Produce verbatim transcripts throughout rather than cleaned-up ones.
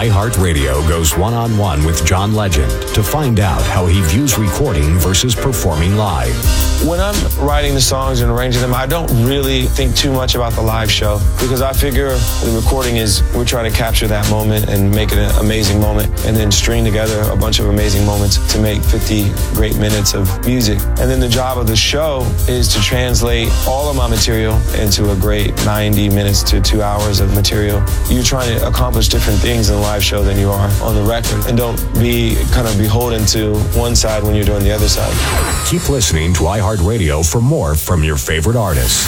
iHeartRadio goes one-on-one with John Legend to find out how he views recording versus performing live. When I'm writing the songs and arranging them, I don't really think too much about the live show because I figure the recording is we're trying to capture that moment and make it an amazing moment and then string together a bunch of amazing moments to make fifty great minutes of music. And then the job of the show is to translate all of my material into a great ninety minutes to two hours of material. You're trying to accomplish different things in a live show than you are on the record. And don't be kind of beholden to one side when you're doing the other side. Keep listening to iHeartRadio for more from your favorite artists.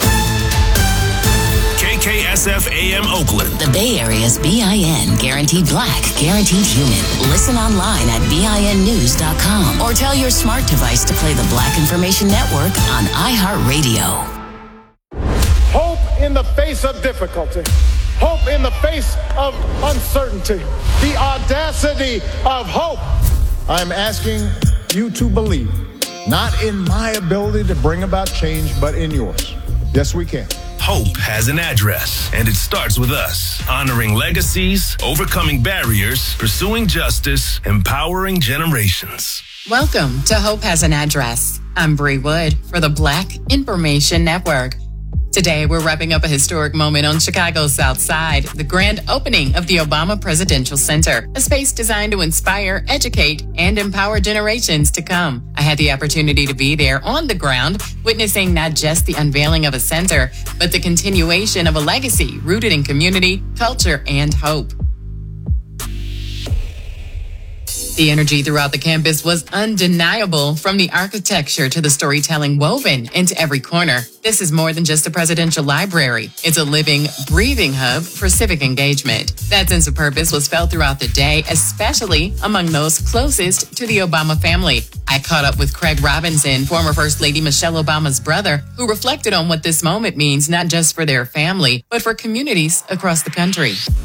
K K S F A M Oakland. The Bay Area's B I N Guaranteed Black, Guaranteed Human. Listen online at B I N news dot com or tell your smart device to play the Black Information Network on iHeartRadio. Hope in the face of difficulty. Hope in the face of uncertainty. The audacity of hope. I'm asking you to believe, not in my ability to bring about change, but in yours. Yes, we can. Hope has an address, and it starts with us. Honoring legacies, overcoming barriers, pursuing justice, empowering generations. Welcome to Hope Has an Address. I'm Bree Wood for the Black Information Network. Today, we're wrapping up a historic moment on Chicago's South Side, the grand opening of the Obama Presidential Center, a space designed to inspire, educate, and empower generations to come. I had the opportunity to be there on the ground, witnessing not just the unveiling of a center, but the continuation of a legacy rooted in community, culture, and hope. The energy throughout the campus was undeniable, from the architecture to the storytelling woven into every corner. This is more than just a presidential library. It's a living, breathing hub for civic engagement. That sense of purpose was felt throughout the day, especially among those closest to the Obama family. I caught up with Craig Robinson, former First Lady Michelle Obama's brother, who reflected on what this moment means not just for their family, but for communities across the country.